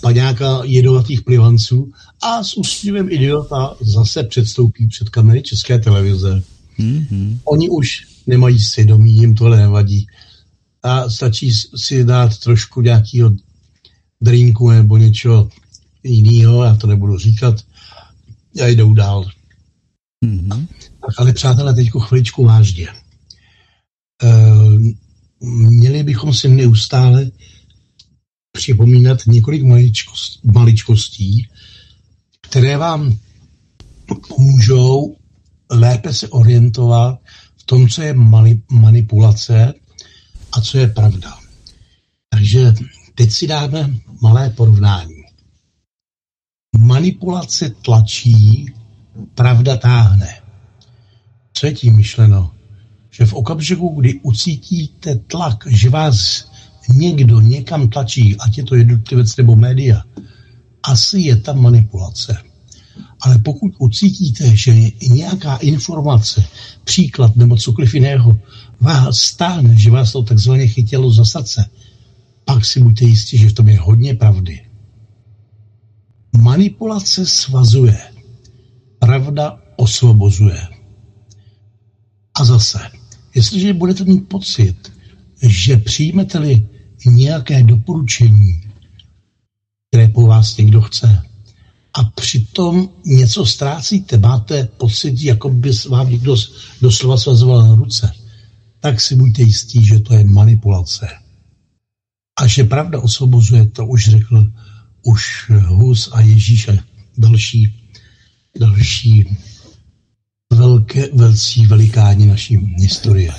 paňáka jedovatých plivanců a s úsměvem idiota zase předstoupí před kamery České televize. Oni už nemají svědomí, jim tohle nevadí. A stačí si dát trošku nějakého drinku nebo něčeho jiného, já to nebudu říkat, a jdou dál. Tak, ale přátelé, teďko chviličku vážně. Měli bychom si neustále připomínat několik maličkostí, které vám pomůžou lépe se orientovat v tom, co je manipulace a co je pravda. Takže teď si dáme malé porovnání. Manipulace tlačí, pravda táhne. Co je tím myšleno? Že v okamžiku, kdy ucítíte tlak, že vás někdo někam tlačí, ať je to jednotlivec nebo média, asi je tam manipulace. Ale pokud ucítíte, že nějaká informace, příklad nebo cokoliv jiného vás stáhne, že vás to takzvaně chytilo za srdce, pak si buďte jistí, že v tom je hodně pravdy. Manipulace svazuje, pravda osvobozuje. A zase, jestliže budete mít pocit, že přijmete-li nějaké doporučení, které po vás někdo chce, a přitom něco ztrácíte, máte pocit, jako by vám někdo doslova svazoval na ruce, tak si buďte jistí, že to je manipulace. A že pravda osvobozuje, to už řekl už Hus a Ježíš a další velcí velikáni naší historie.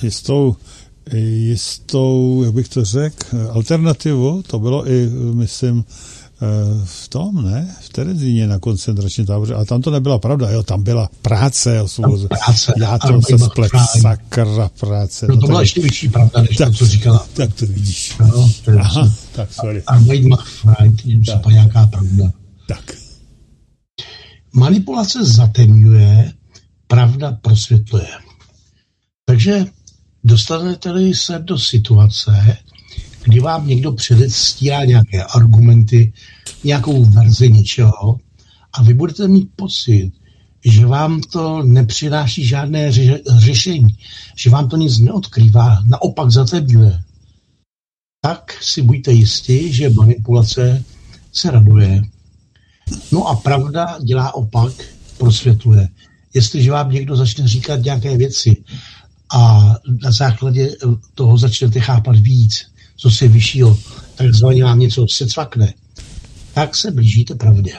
Jistou, jak bych to řekl, alternativu, to bylo i, myslím, v tom, ne? V Terezíně na koncentračním táboře. A tam to nebyla pravda, jo, tam byla práce. Já to se splet, sakra práce. No to byla ještě větší pravda, než to, co říkala. Tak to vidíš. No, aha, tak sorry. Arbeit macht frei, to je nějaká pravda. Tak. Manipulace zatemňuje, pravda prosvětluje. Takže dostanete-li se do situace, kdy vám někdo předstírá nějaké argumenty, nějakou verzi něčeho a vy budete mít pocit, že vám to nepřináší žádné řešení, že vám to nic neodkrývá, naopak zatemňuje, tak si buďte jistí, že manipulace se raduje. No a pravda dělá opak, prosvětluje. Jestliže vám někdo začne říkat nějaké věci a na základě toho začnete chápat víc, co se vyššího, takzvaně vám něco secvakne, tak se blížíte pravdě.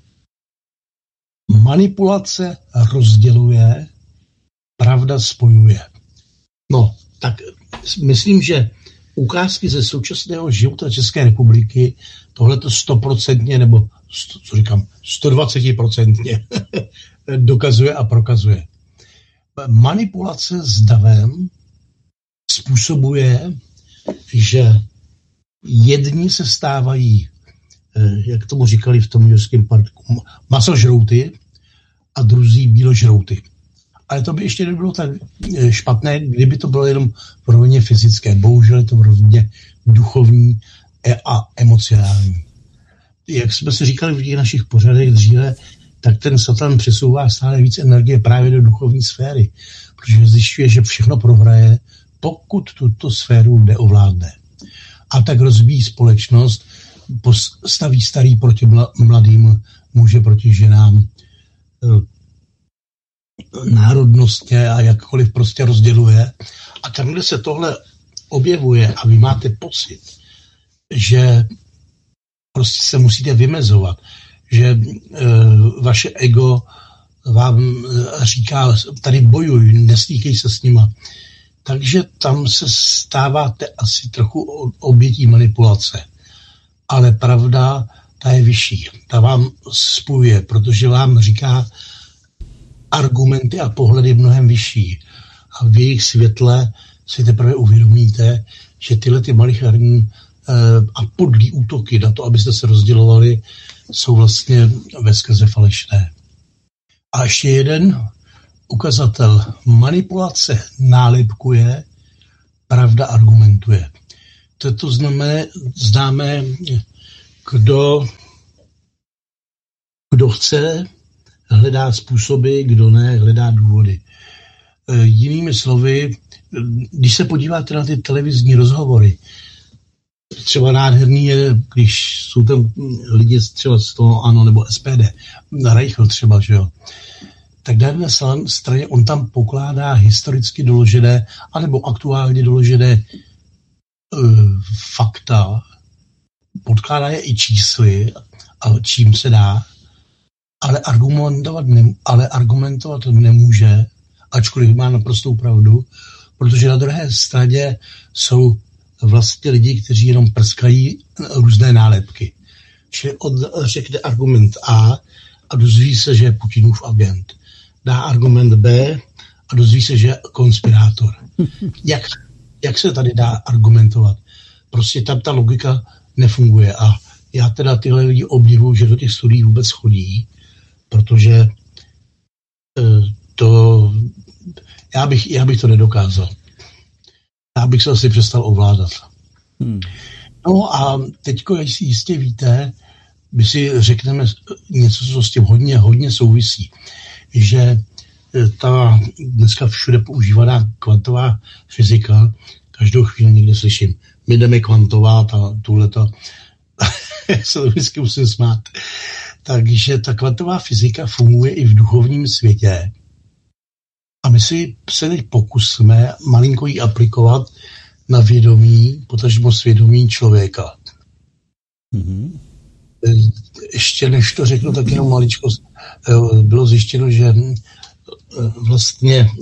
Manipulace rozděluje, pravda spojuje. No, tak myslím, že ukázky ze současného života České republiky tohleto 100% nebo 120% dokazuje a prokazuje. Manipulace s davem způsobuje, že jedni se stávají, jak tomu říkali v tom Jurském parku, masožrouty a druzí bíložrouty. Ale to by ještě nebylo tak špatné, kdyby to bylo jenom v rovině fyzické. Bohužel je to v rovině duchovní a emocionální. Jak jsme si říkali v těch našich pořadech dříve, tak ten Satan přesouvá stále víc energie právě do duchovní sféry, protože zjišťuje, že všechno prohraje, pokud tuto sféru neovládne. A tak rozbíjí společnost, staví starý proti mladým, muže proti ženám, národnostně a jakkoliv prostě rozděluje. A tam, kde se tohle objevuje a vy máte pocit, že prostě se musíte vymezovat, že vaše ego vám říká, tady bojuj, nestýkej se s nima. Takže tam se stáváte asi trochu obětí manipulace. Ale pravda, ta je vyšší. Ta vám spojuje, protože vám říká argumenty a pohledy mnohem vyšší. A v jejich světle si teprve uvědomíte, že tyhle ty malicherní a podlý útoky na to, abyste se rozdělovali, jsou vlastně veskrze falešné. A ještě jeden ukazatel. Manipulace nálepkuje, pravda argumentuje. To známe, kdo chce, hledá způsoby, kdo ne, hledá důvody. Jinými slovy, když se podíváte na ty televizní rozhovory, třeba nádherný je, když jsou tam lidi třeba z toho ANO nebo SPD, na Reichel třeba, že jo, tak na jedné straně on tam pokládá historicky doložené anebo aktuálně doložené fakta, podkládá je i čísly a čím se dá, ale argumentovat nemůže, ačkoliv má naprostou pravdu, protože na druhé straně jsou vlastně lidi, kteří jenom prskají různé nálepky. Čili on řekne argument A a dozví se, že je Putinův agent. Dá argument B a dozví se, že je konspirátor. Jak se tady dá argumentovat? Prostě tam ta logika nefunguje a já teda tyhle lidi obdivuju, že do těch studií vůbec chodí, protože já bych to nedokázal. Já bych se asi přestal ovládat. No a teďko, jak si jistě víte, my si řekneme něco, co s tím hodně souvisí. Že ta dneska všude používaná kvantová fyzika, každou chvíli někde slyším, my jdeme kvantovat a tuhleto, já se to vždycky musím smát. Takže ta kvantová fyzika funguje i v duchovním světě. A my si se teď pokusíme malinko ji aplikovat na vědomí, potažmo svědomí člověka. Mm-hmm. Ještě než to řeknu, tak jenom maličko bylo zjištěno, že vlastně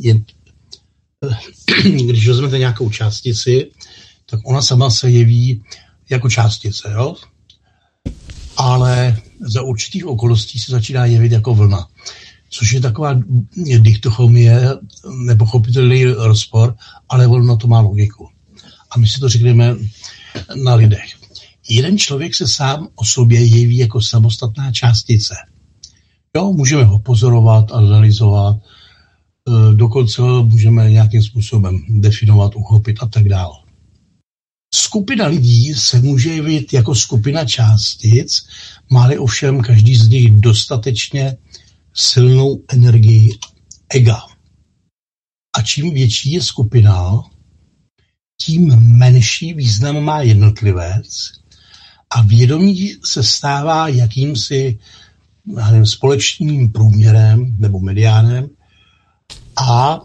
když vezmete nějakou částici, tak ona sama se jeví jako částice, jo? Ale za určitých okolností se začíná jevit jako vlna. Což je taková dichotomie, nepochopitelný rozpor, ale ono to má logiku. A my si to řekneme na lidech. Jeden člověk se sám o sobě jeví jako samostatná částice. Jo, můžeme ho pozorovat, analyzovat, dokonce můžeme nějakým způsobem definovat, uchopit a tak dále. Skupina lidí se může jevit jako skupina částic, má-li ovšem každý z nich dostatečně silnou energii ega. A čím větší je skupina, tím menší význam má jednotlivec a vědomí se stává jakýmsi společným průměrem nebo mediánem a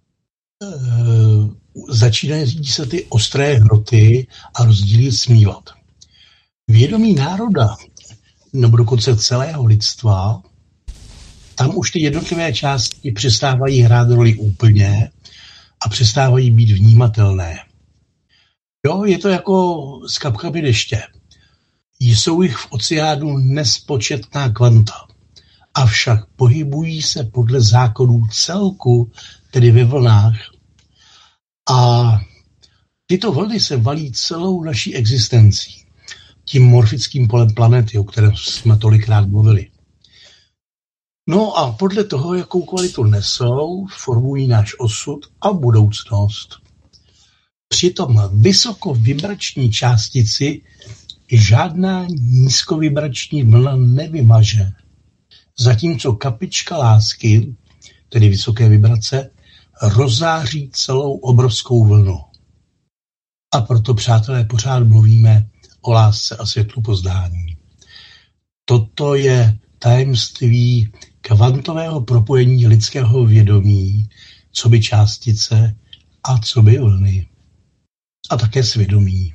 začínají se ty ostré hroty a rozdíly smívat. Vědomí národa nebo dokonce celého lidstva, tam už ty jednotlivé části přestávají hrát roli úplně a přestávají být vnímatelné. Jo, je to jako s kapkami deště. Jsou jich v oceánu nespočetná kvanta. Avšak pohybují se podle zákonů celku, tedy ve vlnách. A tyto vlny se valí celou naší existencí. Tím morfickým polem planety, o kterém jsme tolikrát mluvili. No a podle toho, jakou kvalitu nesou, formují náš osud a budoucnost. Přitom vysokovibrační částici žádná nízkovibrační vlna nevymaže. Zatímco kapička lásky, tedy vysoké vibrace, rozzáří celou obrovskou vlnu. A proto, přátelé, pořád mluvíme o lásce a světlu poznání. Toto je tajemství kvantového propojení lidského vědomí, co by částice a co by vlny. A také svědomí.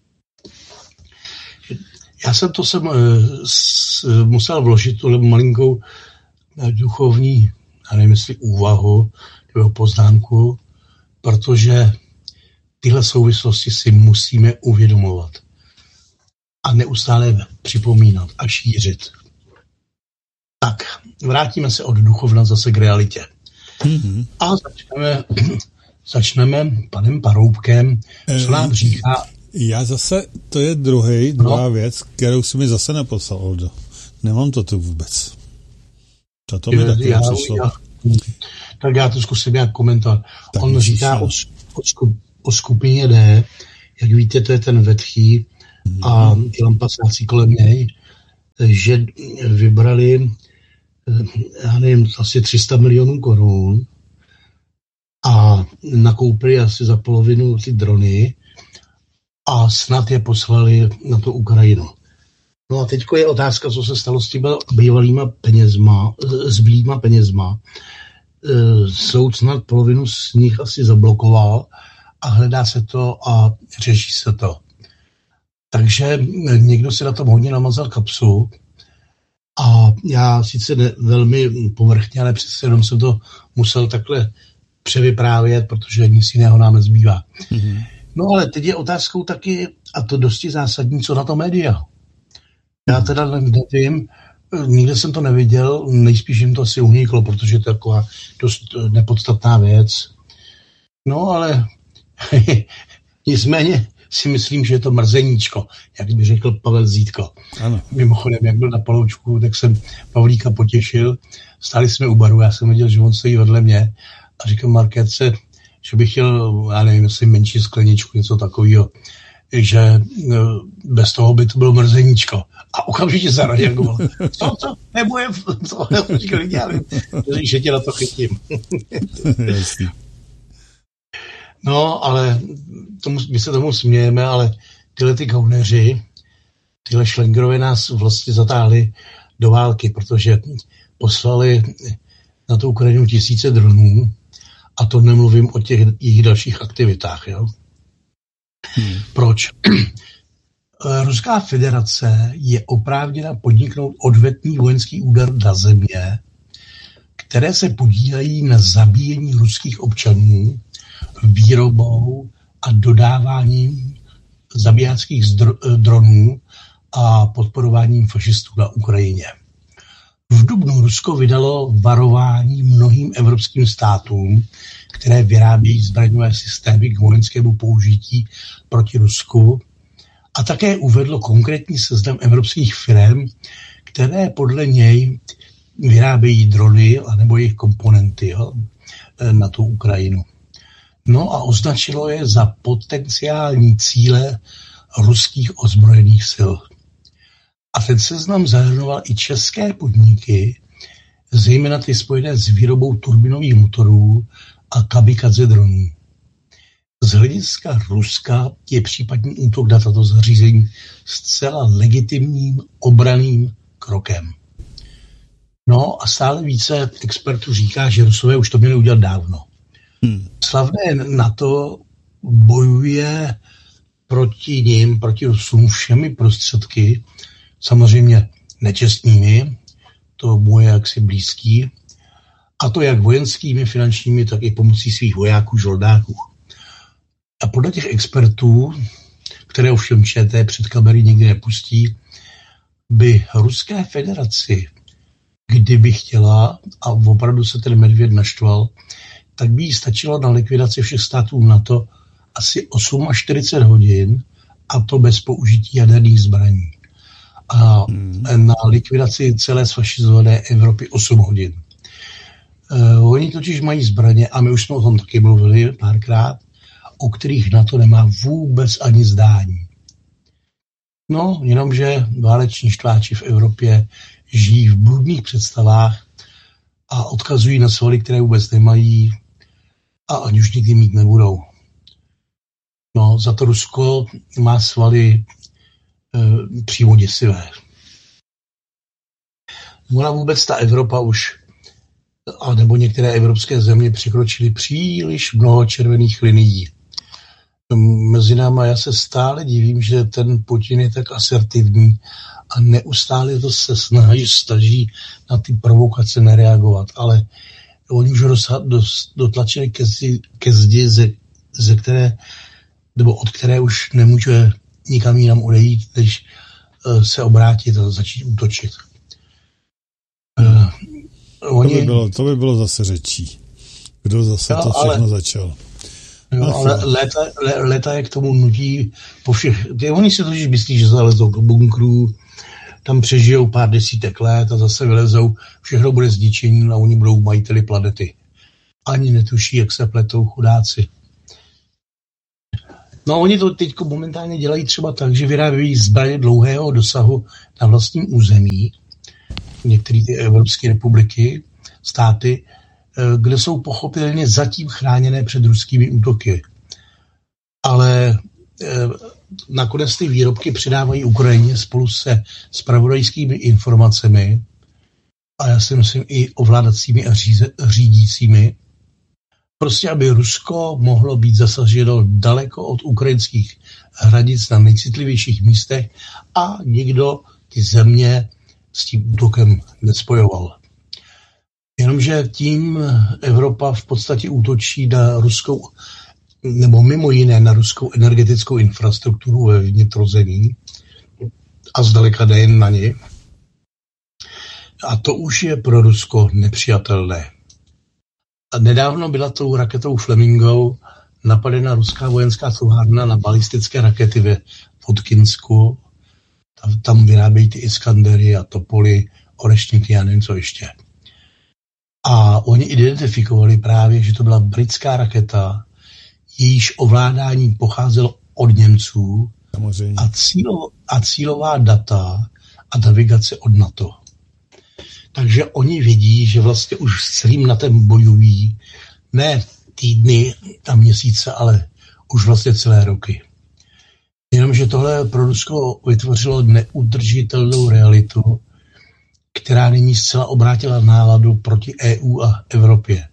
Já jsem to musel vložit tu malinkou duchovní, já nevím, jestli úvahu nebo poznámku, protože tyhle souvislosti si musíme uvědomovat a neustále připomínat a šířit. Tak, vrátíme se od duchovna zase k realitě. Mm-hmm. A začneme panem Paroubkem, co nám říká. Já zase, to je druhá věc, kterou si mi zase neposlal, Oldo. Nemám to tu vůbec. To mi taky přišlo. Tak já to zkusím nějak komentovat. Tak on říká o skupině D, jak víte, to je ten vetchý a ty lampasáci kolem něj, že vybrali já nevím, asi 300 milionů korun a nakoupili asi za polovinu ty drony a snad je poslali na tu Ukrajinu. No a teďko je otázka, co se stalo s těmi bývalýma penězma, zbylýma penězma. Soud snad polovinu z nich asi zablokoval a hledá se to a řeší se to. Takže někdo si na tom hodně namazal kapsu a já sice velmi povrchně, ale přece jenom jsem to musel takhle převyprávět, protože nic jiného nám nezbývá. Mm-hmm. No ale teď je otázkou taky, a to dosti zásadní, co na to média. Já teda nevím, nikde jsem to neviděl, nejspíš jim to asi uniklo, protože to je taková dost nepodstatná věc. No ale nicméně si myslím, že je to mrzeníčko, jak by řekl Pavel Zítko. Ano. Mimochodem, jak byl na Paloučku, tak jsem Pavlíka potěšil. Stáli jsme u baru, já jsem viděl, že on stojí vedle mě a říkal Markétce, že bych chtěl, já nevím, jestli menší skleničku, něco takového, že bez toho by to bylo mrzeníčko. A okamžitě zareagoval. Co? Nebude to? Říkal, já vím, že tě na to chytím. No, ale my se tomu smějeme, ale tyhle ty gauneři, tyhle šlengrové nás vlastně zatáhli do války, protože poslali na tu Ukrajinu 1000 dronů a to nemluvím o těch jejich dalších aktivitách. Jo? Proč? Ruská federace je oprávněna podniknout odvetný vojenský úder na země, které se podílejí na zabíjení ruských občanů výrobou a dodáváním zabijáckých dronů a podporováním fašistů na Ukrajině. V dubnu Rusko vydalo varování mnohým evropským státům, které vyrábějí zbraňové systémy k vojenskému použití proti Rusku, a také uvedlo konkrétní seznam evropských firm, které podle něj vyrábějí drony anebo jejich komponenty na tu Ukrajinu. No a označilo je za potenciální cíle ruských ozbrojených sil. A ten seznam zahrnoval i české podniky, zejména ty spojené s výrobou turbinových motorů a kamikadze dronů. Z hlediska Ruska je případný útok na tato zařízení zcela legitimním obranným krokem. No a stále více expertů říká, že Rusové už to měli udělat dávno. Slavné NATO bojuje proti nim, proti Rusům všemi prostředky, samozřejmě nečestnými, to mu je jaksi blízký, a to jak vojenskými, finančními, tak i pomocí svých vojáků, žoldáků. A podle těch expertů, které ovšem ČT před kamery nikdy nepustí, by Ruské federaci, kdyby chtěla, a opravdu se ten medvěd naštval, tak by jí stačilo na likvidaci všech států NATO asi 48 hodin, a to bez použití jaderných zbraní. A na likvidaci celé sfašizované Evropy 8 hodin. Oni totiž mají zbraně, a my už jsme o tom taky mluvili párkrát, o kterých NATO nemá vůbec ani zdání. No, jenomže váleční štváči v Evropě žijí v bludných představách a odkazují na svaly, které vůbec nemají a ani už nikdy mít nebudou. No, za to Rusko má svaly přímo děsivé. Ona vůbec ta Evropa už, nebo některé evropské země překročily příliš mnoho červených linií. Mezi náma já se stále divím, že ten Putin je tak asertivní a neustále to se snaží na ty provokace nereagovat, ale oni už dotlačili ke zdi, ze které, nebo od které už nemůže nikam jinam odejít, než se obrátit a začít útočit. To by bylo zase řečí. Kdo zase to všechno začal? Jo, ale léta je k tomu nutí po všech. Oni si totiž myslí, že zalezou do bunkrů, tam přežijou pár desítek let a zase vylezou, všechno bude zničení a oni budou majiteli planety. Ani netuší, jak se pletou chudáci. No oni to teď momentálně dělají třeba tak, že vyrábějí zbraně dlouhého dosahu na vlastním území některé ty evropské republiky, státy, kde jsou pochopitelně zatím chráněné před ruskými útoky. Ale nakonec ty výrobky přidávají Ukrajině spolu se zpravodajskými informacemi a já si myslím i ovládacími a řídícími, prostě aby Rusko mohlo být zasaženo daleko od ukrajinských hranic na nejcitlivějších místech a nikdo ty země s tím útokem nespojoval. Jenomže tím Evropa v podstatě útočí na ruskou, nebo mimo jiné na ruskou energetickou infrastrukturu ve vnitrozemí a zdaleka nejen na ně. A to už je pro Rusko nepřijatelné. A nedávno byla tou raketou Flemingou napadena ruská vojenská továrna na balistické rakety ve Vodkinsku. Tam vyrábějí ty Iskandery a Topoly, Orešníky a nevím co ještě. A oni identifikovali právě, že to byla britská raketa, jejíž ovládání pocházelo od Němců a cílová data a navigace od NATO. Takže oni vědí, že vlastně už s celým NATem bojují ne týdny a měsíce, ale už vlastně celé roky. Jenomže tohle pro Rusko vytvořilo neudržitelnou realitu, která nyní zcela obrátila náladu proti EU a Evropě.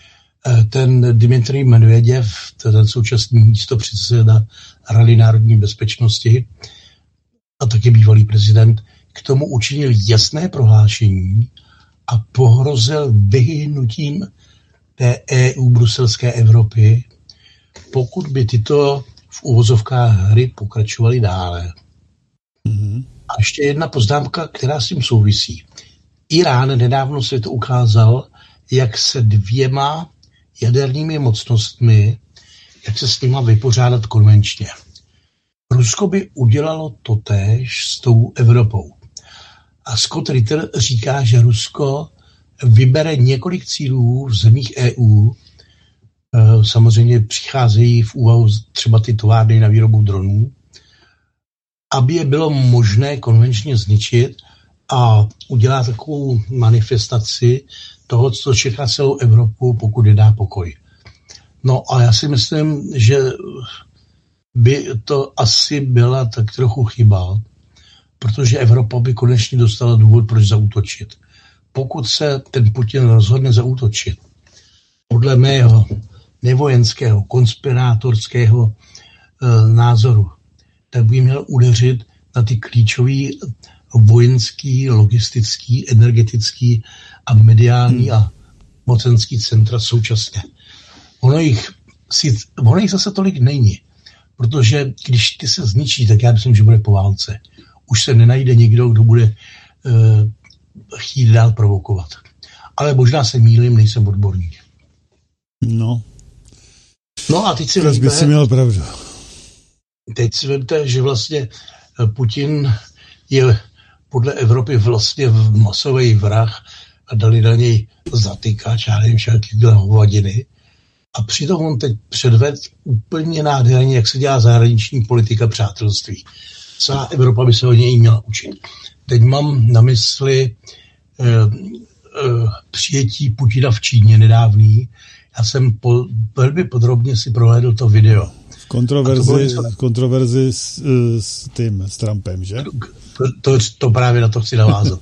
Ten Dmitrij Medveděv, ten současný místopředseda Rady národní bezpečnosti a taky bývalý prezident, k tomu učinil jasné prohlášení a pohrozil vyhynutím té EU bruselské Evropy, pokud by tyto v uvozovkách hry pokračovaly dále. Mm-hmm. A ještě jedna poznámka, která s tím souvisí. Irán nedávno světu ukázal, jak se dvěma jadernými mocnostmi, jak se s nima vypořádat konvenčně. Rusko by udělalo totéž s tou Evropou. A Scott Ritter říká, že Rusko vybere několik cílů v zemích EU. Samozřejmě přicházejí v úvahu třeba ty továrny na výrobu dronů, aby je bylo možné konvenčně zničit a udělá takovou manifestaci toho, co čeká celou Evropu, pokud je dá pokoj. No a já si myslím, že by to asi byla tak trochu chyba, protože Evropa by konečně dostala důvod, proč zaútočit. Pokud se ten Putin rozhodne zaútočit, podle mého nevojenského, konspirátorského názoru, tak by měl udeřit na ty klíčový vojenský, logistický, energetický a mediální a mocenský centra současně. Ono jich zase tolik není, protože když ty se zničí, tak já myslím, že bude po válce. Už se nenajde nikdo, kdo bude chtít dál provokovat. Ale možná se mýlím, nejsem odborník. No a teď si by si měl pravdu. Teď si vemte, že vlastně Putin je podle Evropy vlastně masový vrah a dali na něj zatykač, já nevím, všakýhle hovadiny. A přitom on teď předved úplně nádherně, jak se dělá zahraniční politika přátelství. Celá Evropa by se od něj měla učit. Teď mám na mysli přijetí Putina v Číně nedávný. Já jsem velmi podrobně si prohlédl to video. Kontroverzi s Trumpem, že? To právě na to chci navázat.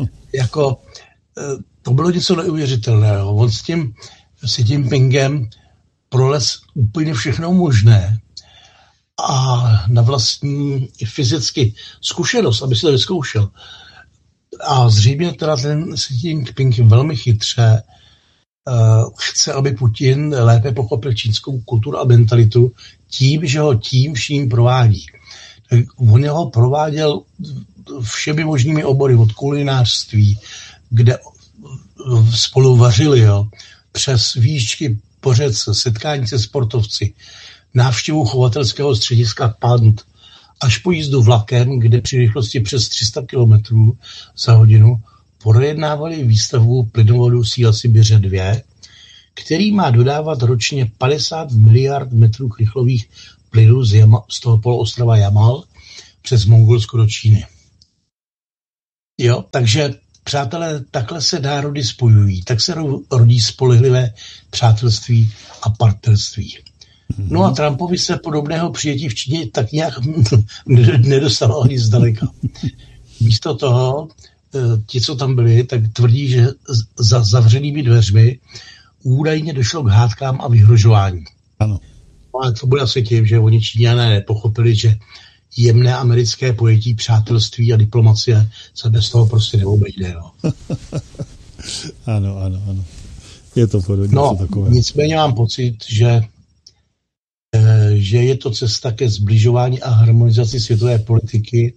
To bylo něco neuvěřitelného. On s tím Jinpingem prolez úplně všechno možné a na vlastní fyzicky zkušenost, aby se to vyzkoušel. A zřejmě teda ten Xi Jinping velmi chytře chce, aby Putin lépe pochopil čínskou kulturu a mentalitu tím, že ho tím vším provádí. Tak on ho prováděl všemi možnými obory, od kulinářství, kde spolu vařili, přes výšky pořec, setkání se sportovci, návštěvu chovatelského střediska Pant, až po jízdu vlakem, kde při rychlosti přes 300 km za hodinu projednávali výstavbu plynovodu Síla Sibiře 2, který má dodávat ročně 50 miliard metrů krychlových plynů z toho poloostrova Jamal přes Mongolsko do Číny. Takže přátelé, takhle se národy spojují, tak se rodí spolehlivé přátelství a partnerství. No a Trumpovi se podobného přijetí v Číně tak nějak nedostalo ani zdaleka. Místo toho, ti, co tam byli, tak tvrdí, že za zavřenými dveřmi údajně došlo k hádkám a vyhrožování. Ano. Ale to bude asi tím, že oni Číňané nepochopili, že jemné americké pojetí přátelství a diplomacie se bez toho prostě neobejde. No. Ano. Je to podobně. No, nicméně mám pocit, že je to cesta ke zbližování a harmonizaci světové politiky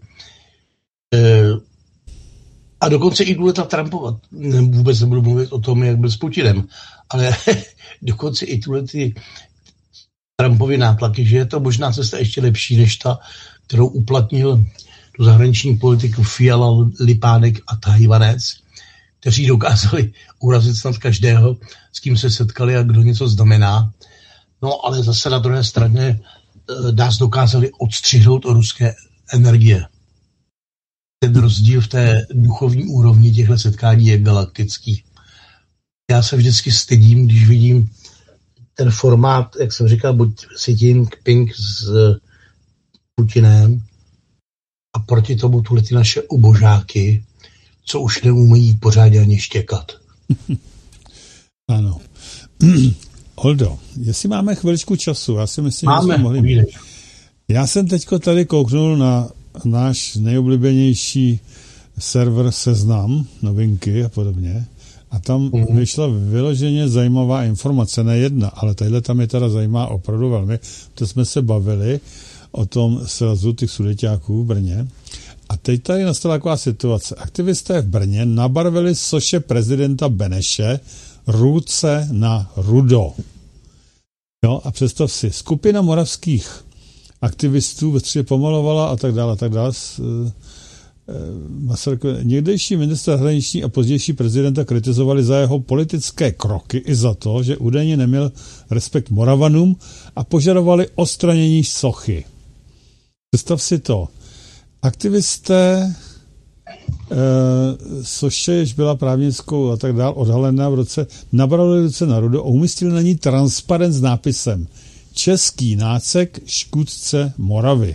a dokonce i důležitá Trumpova. Vůbec nebudu mluvit o tom, jak byl s Putinem, ale dokonce i ty Trumpovy nátlaky, že je to možná cesta ještě lepší, než ta, kterou uplatnil tu zahraniční politiku Fiala, Lipánek a Tajvanec, kteří dokázali urazit snad každého, s kým se setkali a kdo něco znamená. No ale zase na druhé straně nás dokázali odstřihnout od ruské energie. Ten rozdíl v té duchovní úrovni těchto setkání je galaktický. Já se vždycky stydím, když vidím ten formát, jak jsem říkal, buď Xi Jinping s Putinem a proti tomu ty naše ubožáky, co už neumí pořádně ani štěkat. Ano. Oldo, jestli máme chviličku času, já si myslím, máme, že jsme mohli... Já jsem teďko tady kouknul na náš nejoblíbenější server Seznam, novinky a podobně, a tam vyšla vyloženě zajímavá informace, ne jedna, ale tadyhle tam je teda zajímá opravdu velmi, protože jsme se bavili o tom srazu těch sudeťáků v Brně. A teď tady nastala taková situace. Aktivisté v Brně nabarvili soše prezidenta Beneše ruce na rudo. Jo, a představ si, skupina moravských aktivistů ve středě pomalovala a tak dále. Někdejší ministr zahraniční a pozdější prezidenta kritizovali za jeho politické kroky i za to, že údajně neměl respekt Moravanům a požadovali odstranění sochy. Představ si to. Aktivisté soše, jež byla právnickou a tak dál odhalená v roce, nabrali ruce na rudo a umístili na ní transparent s nápisem Český nácek škůdce Moravy.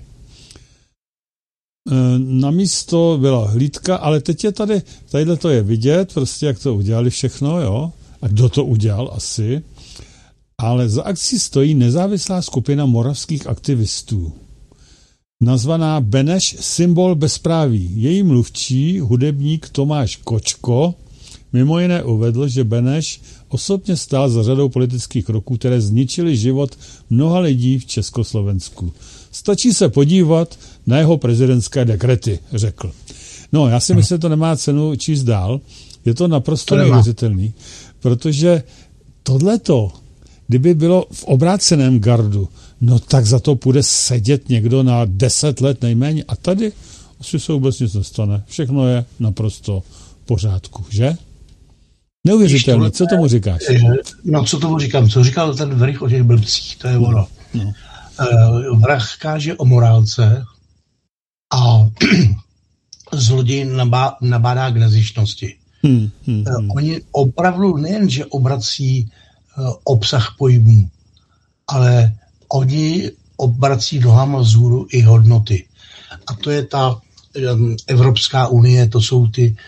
Na místo byla hlídka, ale teď je tadyhle to je vidět, prostě jak to udělali všechno, jo, a kdo to udělal asi, ale za akcí stojí nezávislá skupina moravských aktivistů, nazvaná Beneš symbol bezpráví. Její mluvčí, hudebník Tomáš Kočko, mimo jiné uvedl, že Beneš osobně stál za řadou politických kroků, které zničily život mnoha lidí v Československu. Stačí se podívat na jeho prezidentské dekrety, řekl. No, já si myslím, že to nemá cenu číst dál. Je to naprosto neuvěřitelný, protože tohleto, kdyby bylo v obráceném gardu, no tak za to půjde sedět někdo na 10 let nejméně. A tady asi se vůbec nic nestane. Všechno je naprosto v pořádku, že? Neuvěřitelné. Co tomu říkáš? No, co tomu říkám? Co říkal ten Vrich o těch blbcích? To je ono. No. Vrah káže o morálce a zloděj nabádá k nezištnosti. Oni opravdu nejenže obrací obsah pojmů, ale oni obrací nohama vzhůru i hodnoty. A to je ta Evropská unie, to jsou ty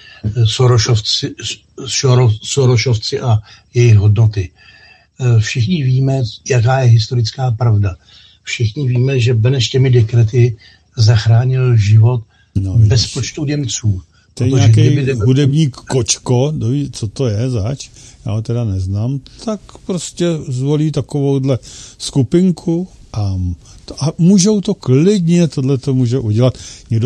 Sorošovci a jejich hodnoty. Všichni víme, jaká je historická pravda. Všichni víme, že Beneš těmi dekrety zachránil život bezpočtu Němců. To je nějaký hudebník Kočko, co to je zač, já ho teda neznám, tak prostě zvolí takovouhle skupinku a můžou to klidně, tohleto můžou udělat.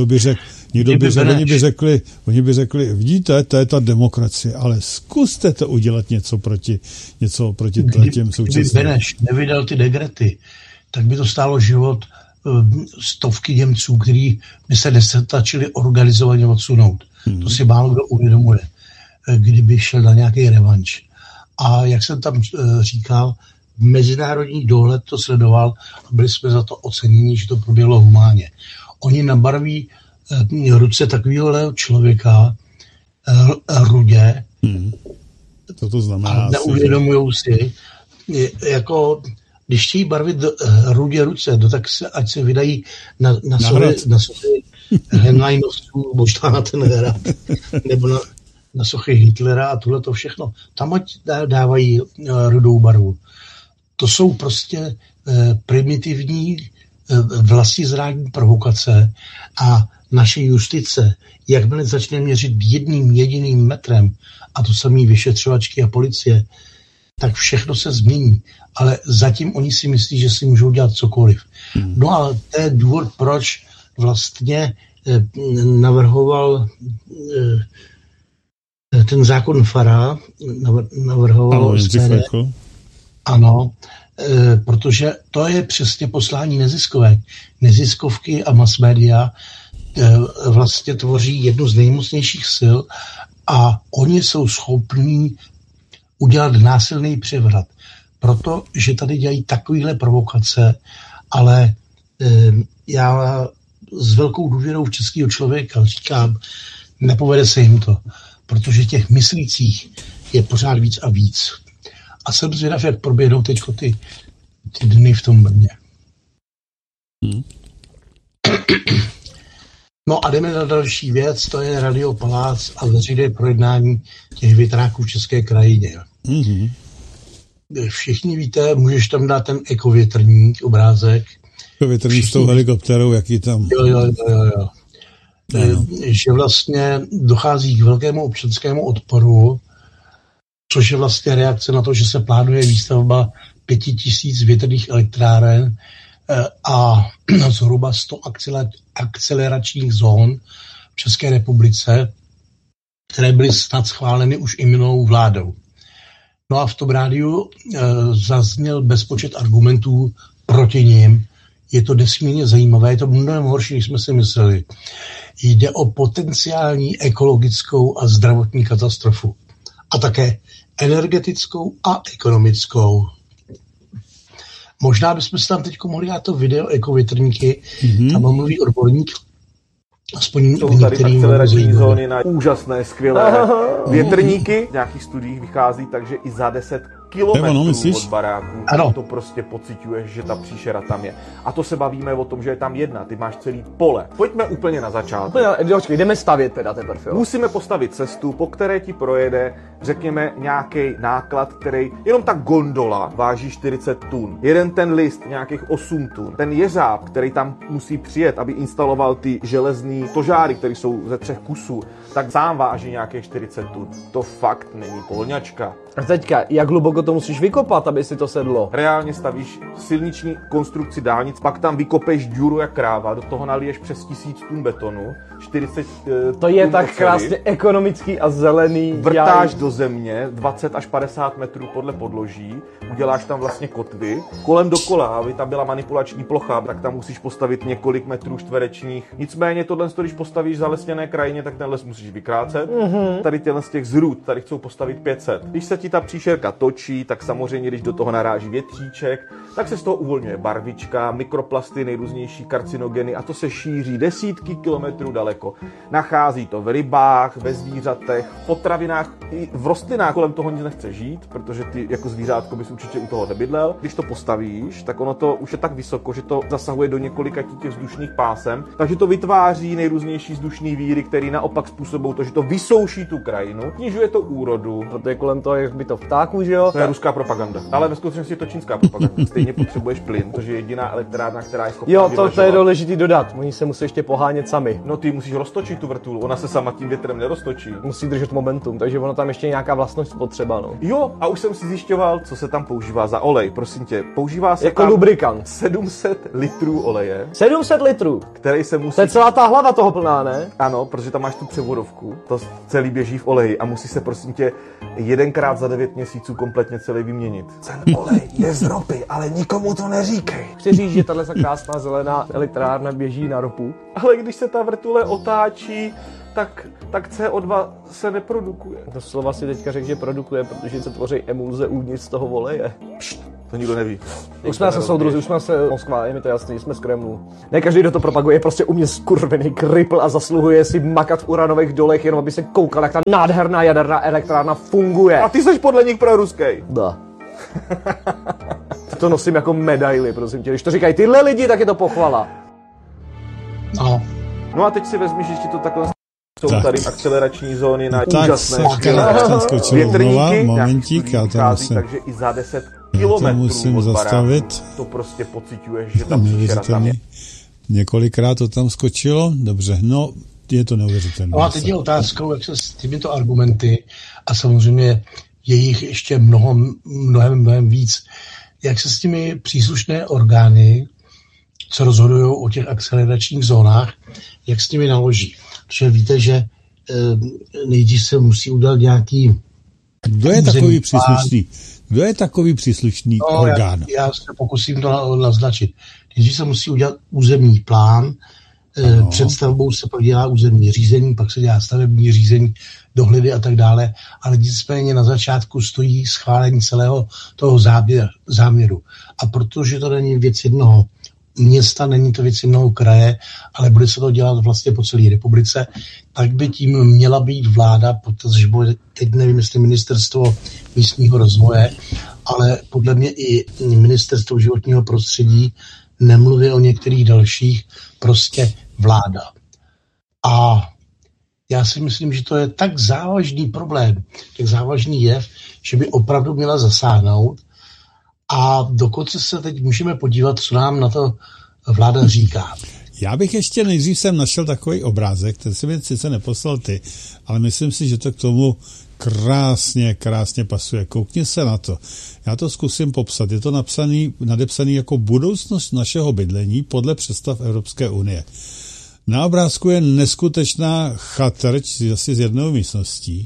Oni by řekli, vidíte, to je ta demokracie, ale zkuste to udělat něco proti těm současným. Kdyby Beneš nevydal ty dekrety, tak by to stálo život stovky Němců, kteří by se nestačili organizovaně odsunout. To si málo kdo uvědomuje, kdyby šel na nějaký revanš. A jak jsem tam říkal, mezinárodní dohled to sledoval a byli jsme za to oceněni, že to proběhlo humánně. Oni nabarví ruce takového člověka to znamená? A neuvědomujou si, jako když chtějí barvit rudě ruce, tak ať se vydají na sochy Henleinovců, možná na ten hrad, nebo na sochy Hitlera a tohle to všechno. Tam ať dávají rudou barvu. To jsou prostě primitivní vlastizrádní provokace a naše justice, jakmile začne měřit jedním jediným metrem, a to samý vyšetřovačky a policie, tak všechno se změní. Ale zatím oni si myslí, že si můžou dělat cokoliv. No a to je důvod, proč vlastně navrhoval ten zákon Fara, navrhoval SPD. Ano, protože to je přesně poslání neziskovek. Neziskovky a mass media vlastně tvoří jednu z nejmocnějších sil a oni jsou schopní udělat násilný převrat. Protože tady dělají takovéhle provokace, ale já s velkou důvěrou v českého člověka říkám, nepovede se jim to, protože těch myslících je pořád víc a víc. A jsem zvědav, jak proběhnou teď ty dny v tom Brně. No a jdeme na další věc, to je Radio Palác a veřejné projednání těch větráků v české krajině. Všichni víte, můžeš tam dát ten ekovětrník, obrázek. Ekovětrník s tou helikopterou, jaký tam... Jo. Že vlastně dochází k velkému občanskému odporu, což je vlastně reakce na to, že se plánuje výstavba 5000 větrných elektráren a zhruba 100 akceleračních zón v České republice, které byly snad schváleny už i minulou vládou. No a v tom rádiu zazněl bezpočet argumentů proti nim. Je to nesmírně zajímavé, je to mnohem horší, než jsme si mysleli. Jde o potenciální ekologickou a zdravotní katastrofu. A také energetickou a ekonomickou. Možná bychom si tam teď mohli dát to video ekovětrníky, tam mluví odborník, aspoň jsou tady akcelerační zóny na úžasné, skvělé větrníky. V nějakých studiích vychází takže i za 10 kilometrů od baráků. Ano. To prostě pociťuješ, že ta příšera tam je. A to se bavíme o tom, že je tam jedna, ty máš celý pole. Pojďme úplně na začátek. Jdeme stavět teda teprve. Musíme postavit cestu, po které ti projede, řekněme, nějaký náklad, který jenom ta gondola váží 40 tun. Jeden ten list nějakých 8 tun. Ten jeřáb, který tam musí přijet, aby instaloval ty železný tožáry, které jsou ze 3 kusů, tak sám váží nějakých 40 tun. To fakt není polňačka. A teďka, jak hluboko to musíš vykopat, aby si to sedlo? Reálně stavíš silniční konstrukci dálnic, pak tam vykopeš díru jak kráva, do toho naliješ přes 1000 tun betonu, 40 to je tak oceli, krásně ekonomický a zelený. Vrtáš do země 20 až 50 metrů podle podloží, uděláš tam vlastně kotvy, kolem dokola, aby tam byla manipulační plocha, tak tam musíš postavit několik metrů čtverečních. Nicméně tohle, když postavíš v zalesněné krajině, tak ten les musíš vykrácet. Tady z těch zrůd, tady chcou postavit 500. Když se ti ta příšerka točí, tak samozřejmě, když do toho naráží větříček, tak se z toho uvolňuje barvička, mikroplasty, nejrůznější karcinogeny a to se šíří desítky kilometrů daleko. Nachází to v rybách, ve zvířatech, v potravinách, i v rostlinách. Kolem toho nic nechce žít, protože ty jako zvířátko bys určitě u toho nebydlel. Když to postavíš, tak ono to už je tak vysoko, že to zasahuje do několika těch vzdušných pásem, takže to vytváří nejrůznější vzdušné víry, které naopak způsobují to, že to vysouší tu krajinu, snižuje to úrodu. Protože kolem toho je to vtáků, že jo? To je ruská propaganda. Ale ve skutečnosti je to čínská propaganda. Stejně potřebuješ plyn, protože je jediná elektrárna, která je schopná vyvažovat. Jo, to je důležitý dodat. Oni se musí ještě pohánět sami. No ty musíš roztočit tu vrtulu, ona se sama tím větrem neroztočí. Musí držet momentum, takže ono tam ještě nějaká vlastnost potřeba, no. Jo, a už jsem si zjišťoval, co se tam používá za olej. Prosím tě, používá se jako tam lubrikant. 700 litrů oleje. 700 litrů. Který se musí... To je celá ta hlava toho plná, ne? Ano, protože tam máš tu převodovku. To celý běží v oleji a musí se prosím tě jedenkrát za 9 měsíců kompletně celý vyměnit. Ten olej je z ropy, ale nikomu to neříkej. Chci říct, že tahle krásná zelená elektrárna běží na ropu. Ale když se ta vrtule otáčí, tak CO2 se neprodukuje. To slova si teďka řekl, že produkuje, protože se tvoří emulze uvnitř z toho oleje. To nikdo neví. Už jsme se soudruzi, už jsme se Moskva, je mi to jasný, jsme z Kremlu. Ne každý, kdo to propaguje, je prostě u mě skurvený kripl a zasluhuje si makat v uranových dolech, jenom aby se koukal, jak ta nádherná jaderná elektrárna funguje. A ty jsi podle nich proruský. Da. To nosím jako medaily, prosím tě. Když to říkají tyhle lidi, tak je to pochvala. No a teď si vezmi, že ti to takhle jsou tady akcelerační zóny na úžasné větrníky. Momentík, já to musím. Takže i za 10 kilometrů od baráku to prostě pociťuješ, že tam příšera tam je. Několikrát to tam skočilo, dobře, no je to neuvěřitelné. No a teď je otázkou, jak se s těmito argumenty a samozřejmě je jich ještě mnohem víc, jak se s těmi příslušné orgány, co rozhodují o těch akceleračních zónách, jak s nimi naloží. Protože víte, že nejdřív se musí udělat nějaký... Kdo je takový příslušný orgán? Já se pokusím to naznačit. Nejdřív se musí udělat územní plán, před stavbou se pak dělá územní řízení, pak se dělá stavební řízení, dohledy a tak dále, ale nicméně na začátku stojí schválení celého toho záměru. A protože to není věc jednoho města, není to věc jednoho kraje, ale bude se to dělat vlastně po celé republice, tak by tím měla být vláda, protože bude, teď nevím, jestli ministerstvo místního rozvoje, ale podle mě i ministerstvo životního prostředí, nemluví o některých dalších, prostě vláda. A já si myslím, že to je tak závažný problém, tak závažný jev, že by opravdu měla zasáhnout. A dokonce se teď můžeme podívat, co nám na to vláda říká. Já bych ještě nejdřív jsem našel takový obrázek, ten si mi sice neposlal ty, ale myslím si, že to k tomu krásně pasuje. Koukni se na to. Já to zkusím popsat. Je to nadepsaný jako budoucnost našeho bydlení podle představ Evropské unie. Na obrázku je neskutečná chatrč asi z jednou místností,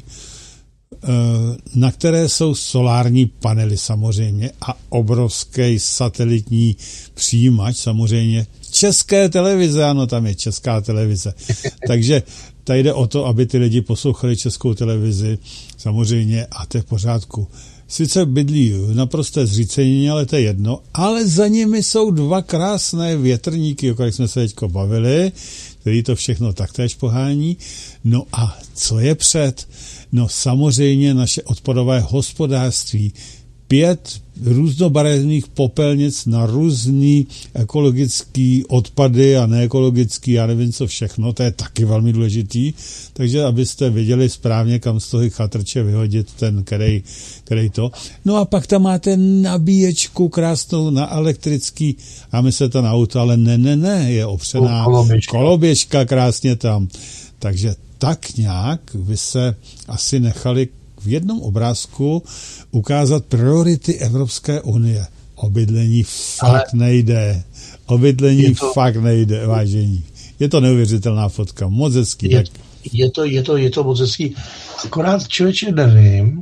na které jsou solární panely samozřejmě a obrovský satelitní přijímač samozřejmě České televize, ano, tam je Česká televize. Takže tady jde o to, aby ty lidi poslouchali Českou televizi samozřejmě a to je v pořádku. Sice bydlí v naprosté zřícenině, ale to je jedno, ale za nimi jsou dva krásné větrníky, o kterých jsme se teďko bavili, který to všechno taktéž pohání. No a co je před? No samozřejmě naše odpadové hospodářství. 5 různobarevných popelnic na různý ekologický odpady a neekologický, já nevím co všechno, to je taky velmi důležitý, takže abyste věděli správně, kam z toho chatrče vyhodit ten, který to. No a pak tam máte nabíječku krásnou na elektrický, a myslíte na auto, ale ne, je opřená koloběžka krásně tam. Takže tak nějak by se asi nechali v jednom obrázku ukázat priority Evropské unie. O bydlení fakt nejde. O fakt nejde, vážení. Je to neuvěřitelná fotka, moc hezký. Je to moc hezký. Akorát člověče nevím,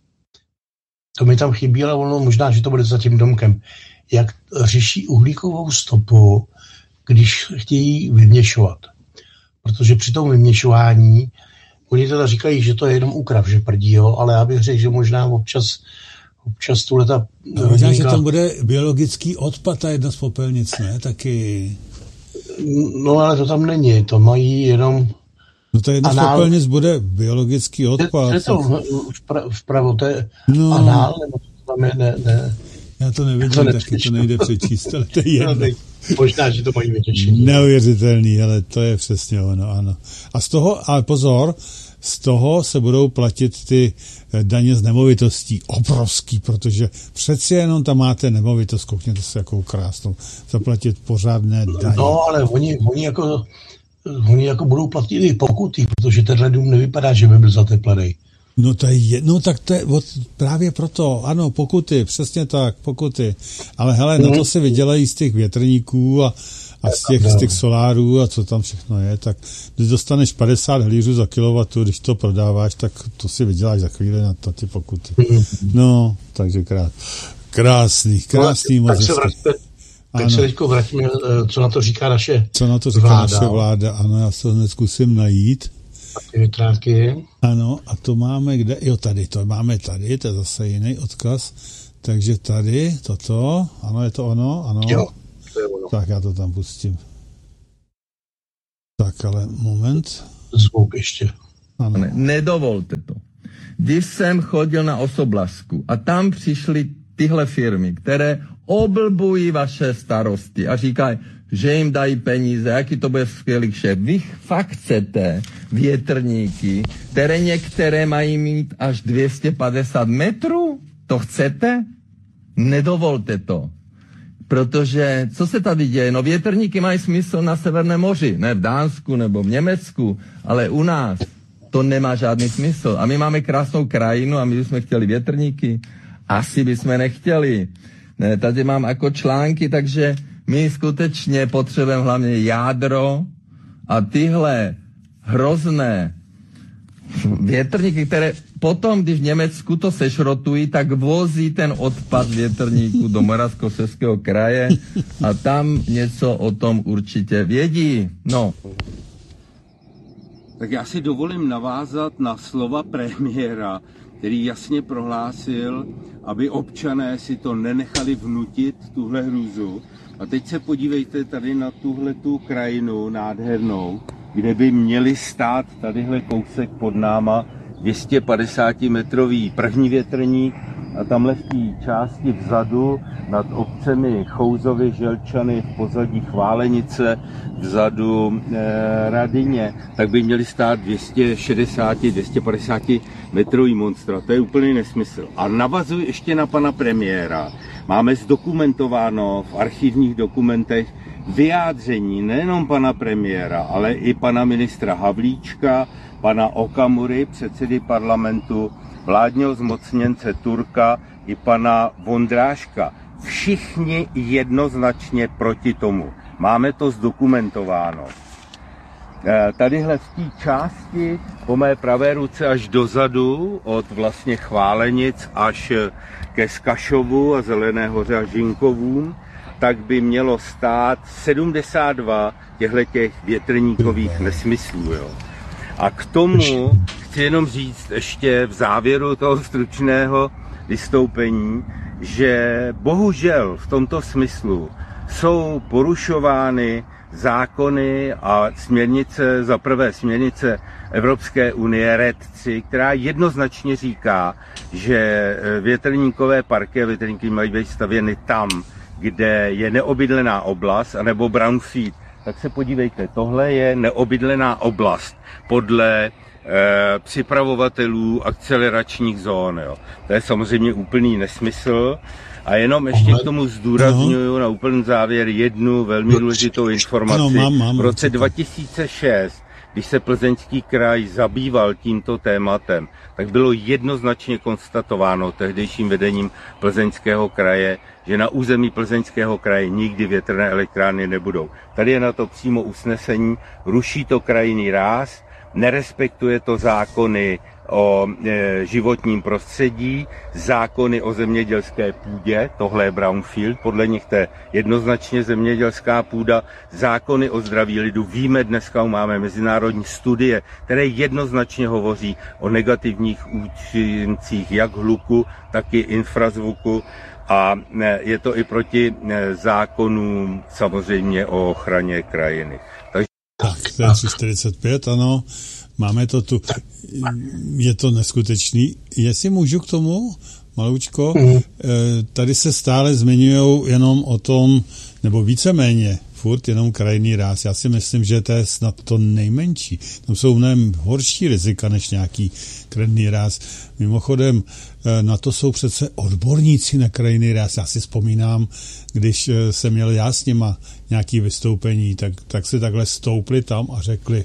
to mi tam chybí, ale ono možná, že to bude za tím domkem, jak řeší uhlíkovou stopu, když chtějí vyměšovat. Protože při tom vyměšování oni teda říkají, že to je jenom úkrav, že prdí, jo, ale já bych řekl, že možná občas tuhleta... Možná, že tam bude biologický odpad a jedna z popelnic, ne? Taky... No, ale to tam není, to mají jenom... No to jedna z popelnic bude biologický odpad. Je to vpravo, to je anál, nebo to tam je, ne. Já to nevidím, taky to nejde přečíst, ale to je jedno. Možná, že to mají vytěšení. Neuvěřitelný, ale to je přesně ono, ano. A z toho, ale pozor, z toho se budou platit ty daně z nemovitostí obrovský, protože přeci jenom tam máte nemovitost, koukněte se, jakou krásnou, zaplatit pořádné daně. No, ale oni jako budou platit i pokuty, protože tenhle dům nevypadá, že by byl zateplený. No tak to je právě proto, ano, pokuty, přesně tak, pokuty. Ale hele, na to se vydělají z těch větrníků a z těch solárů a co tam všechno je, tak když dostaneš 50 helířů za kilowattu, když to prodáváš, tak to si vyděláš za chvíli na ty pokuty. No, takže krásný moc. Tak se teďko vrátíme, co na to říká naše vláda. Ano, já se to hned zkusím najít. Větránky. Ano, a to máme kde? Jo, tady, to je zase jiný odkaz. Takže tady, toto, ano, je to ono, ano. Jo, to je ono. Tak já to tam pustím. Tak, ale moment. Zvuk ještě. Ano. Nedovolte to. Když jsem chodil na Osoblasku a tam přišly tyhle firmy, které oblbují vaše starosty a říkají, že jim dají peníze, jaký to bude skvělý šéf. Vy fakt chcete větrníky, které některé mají mít až 250 metrů? To chcete? Nedovolte to. Protože, co se tady děje? No větrníky mají smysl na Severném moři, ne v Dánsku nebo v Německu, ale u nás to nemá žádný smysl. A my máme krásnou krajinu a my bychom chtěli větrníky. Asi bychom nechtěli. Ne, tady mám jako články, takže my skutečně potřebujeme hlavně jádro a tyhle hrozné větrníky, které potom, když v Německu to sešrotují, tak vozí ten odpad větrníků do Moravskoslezského kraje a tam něco o tom určitě vědí. No. Tak já si dovolím navázat na slova premiéra, který jasně prohlásil, aby občané si to nenechali vnutit, tuhle hrůzu. A teď se podívejte tady na tuhletu krajinu nádhernou, kde by měli stát tadyhle kousek pod náma 250-metrový první větrník a tamhle v té části vzadu nad obcemi Chouzovy, Želčany, v pozadí Chválenice, vzadu Radyně, tak by měli stát 260-250 metrový monstra. To je úplný nesmysl. A navazuji ještě na pana premiéra. Máme zdokumentováno v archivních dokumentech vyjádření nejenom pana premiéra, ale i pana ministra Havlíčka, pana Okamury, předsedy parlamentu, vládního zmocněnce Turka i pana Vondráška. Všichni jednoznačně proti tomu. Máme to zdokumentováno. Tadyhle v té části po mé pravé ruce až dozadu, od vlastně Chválenic až ke Skašovu a Zelené hoře a Žinkovům, tak by mělo stát 72 těchto větrníkových nesmyslů. Jo. A k tomu chci jenom říct ještě v závěru toho stručného vystoupení, že bohužel v tomto smyslu jsou porušovány zákony a směrnice, za prvé směrnice Evropské unie RED 3, která jednoznačně říká, že větrníkové parky a větrníky mají být stavěny tam, kde je neobydlená oblast, anebo brownfield. Tak se podívejte, tohle je neobydlená oblast podle připravovatelů akceleračních zón. Jo. To je samozřejmě úplný nesmysl. A jenom ještě k tomu zdůrazňuju na úplný závěr jednu velmi důležitou informaci. V roce 2006, když se Plzeňský kraj zabýval tímto tématem, tak bylo jednoznačně konstatováno tehdejším vedením Plzeňského kraje, že na území Plzeňského kraje nikdy větrné elektrárny nebudou. Tady je na to přímo usnesení, ruší to krajinný ráz, nerespektuje to zákony o životním prostředí, zákony o zemědělské půdě, tohle je brownfield, podle nich to je jednoznačně zemědělská půda, zákony o zdraví lidu. Víme, dneska máme mezinárodní studie, které jednoznačně hovoří o negativních účincích jak hluku, tak i infrazvuku a je to i proti zákonům samozřejmě o ochraně krajiny. Tak, to je 345, ano. Máme to tu. Je to neskutečný. Jestli můžu k tomu, maloučko, tady se stále zmiňujou jenom o tom, nebo víceméně, furt jenom krajinný ráz. Já si myslím, že to je snad to nejmenší. Tam jsou mnohem horší rizika než nějaký krajinný ráz. Mimochodem, na to jsou přece odborníci na krajinný ráz. Já si vzpomínám, když jsem měl já s nima nějaký vystoupení, tak si takhle stoupli tam a řekli,